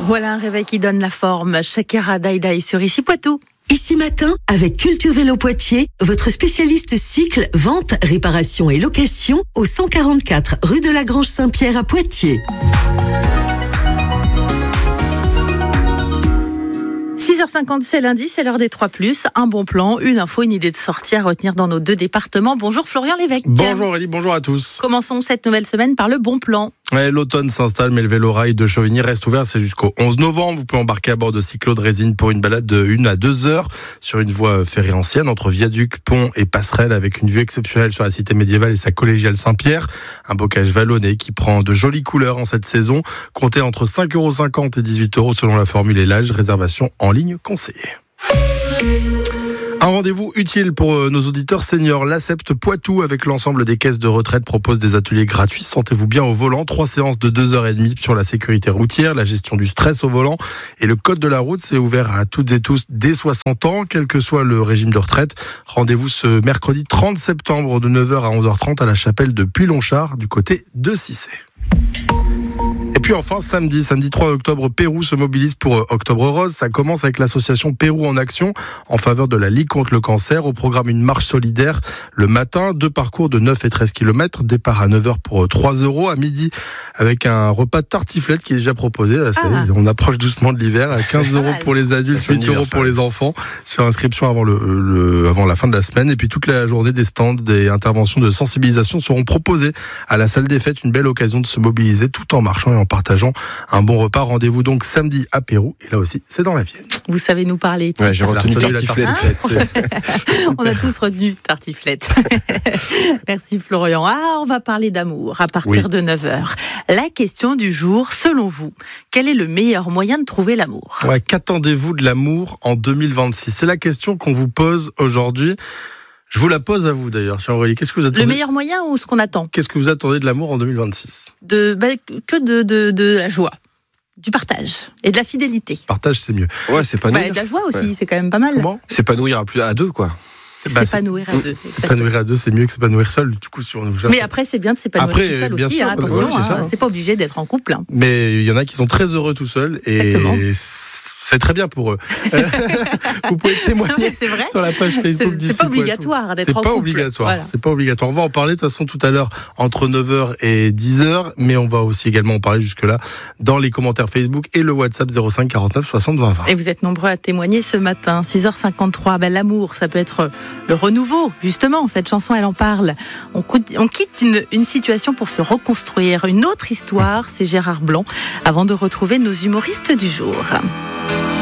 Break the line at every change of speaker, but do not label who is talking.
Voilà un réveil qui donne la forme. Shakira Daïdaï sur Ici Poitou.
Ici Matin, avec Culture Vélo Poitiers, votre spécialiste cycle, vente, réparation et location au 144 rue de la Grange Saint-Pierre à Poitiers.
6h50, c'est lundi, c'est l'heure des 3+. Un bon plan, une info, une idée de sortie à retenir dans nos deux départements. Bonjour Florian Lévesque.
Bonjour Aurélie, bonjour à tous.
Commençons cette nouvelle semaine par le bon plan.
Ouais, l'automne s'installe, mais le vélo-rail de Chauvigny reste ouvert, c'est jusqu'au 11 novembre. Vous pouvez embarquer à bord de cyclos de résine pour une balade de 1 à 2 heures sur une voie ferrée ancienne entre viaduc, pont et passerelle avec une vue exceptionnelle sur la cité médiévale et sa collégiale Saint-Pierre. Un bocage vallonné qui prend de jolies couleurs en cette saison. Comptez entre 5,50 € et 18 € selon la formule et l'âge. Réservation en ligne conseillée. Un rendez-vous utile pour nos auditeurs seniors. L'Accept Poitou, avec l'ensemble des caisses de retraite, propose des ateliers gratuits. Sentez-vous bien au volant. 3 séances de 2h30 sur la sécurité routière, la gestion du stress au volant et le code de la route. C'est ouvert à toutes et tous dès 60 ans, quel que soit le régime de retraite. Rendez-vous ce mercredi 30 septembre de 9h à 11h30 à la chapelle de Puy-Lonchard du côté de Cissé. Et puis enfin, samedi 3 octobre, Pérou se mobilise pour Octobre Rose. Ça commence avec l'association Pérou en action en faveur de la Ligue contre le cancer. Au programme, une marche solidaire le matin, 2 parcours de 9 et 13 km, départ à 9h pour 3 €, à midi avec un repas de tartiflette qui est déjà proposé. On approche doucement de l'hiver, à 15 € pour les adultes, 8 € pour les enfants, sur inscription avant avant la fin de la semaine. Et puis toute la journée, des stands, des interventions de sensibilisation seront proposées à la salle des fêtes. Une belle occasion de se mobiliser tout en marchant et en partageant un bon repas. Rendez-vous donc samedi à Pérou, et là aussi c'est dans la Vienne.
Vous savez nous parler.
Ouais, j'ai retenu tartiflette.
On a tous retenu tartiflette. Merci Florian. On va parler d'amour à partir de 9h. La question du jour, selon vous, quel est le meilleur moyen de trouver l'amour ?
Qu'attendez-vous de l'amour en 2026 ? C'est la question qu'on vous pose aujourd'hui. Je vous la pose à vous d'ailleurs, chère Aurélie. Qu'est-ce que vous attendez ?
Le meilleur moyen ou ce qu'on attend ?
Qu'est-ce que vous attendez de l'amour en 2026 ?
De la joie, du partage et de la fidélité.
Partage, c'est mieux.
Ouais, c'est pas nous.
De la joie aussi, c'est quand même pas mal.
Comment ?
S'épanouir à deux, quoi.
S'épanouir à deux.
S'épanouir à deux, c'est mieux que s'épanouir seul. Du coup, si on nous
Mais après, c'est bien de s'épanouir tout seul aussi.
Sûr,
attention, c'est pas obligé d'être en couple.
Mais il y en a qui sont très heureux tout seuls et c'est très bien pour eux. Vous pouvez témoigner sur la page Facebook d'Ici.
C'est pas obligatoire d'être en couple.
C'est pas obligatoire. On va en parler de toute façon tout à l'heure entre 9h et 10h, mais on va aussi également en parler jusque-là dans les commentaires Facebook et le WhatsApp 05 49 60 20 20.
Et vous êtes nombreux à témoigner ce matin. 6h53, l'amour, ça peut être le renouveau. Justement, cette chanson, elle en parle. On quitte une situation pour se reconstruire. Une autre histoire, c'est Gérard Blanc, avant de retrouver nos humoristes du jour.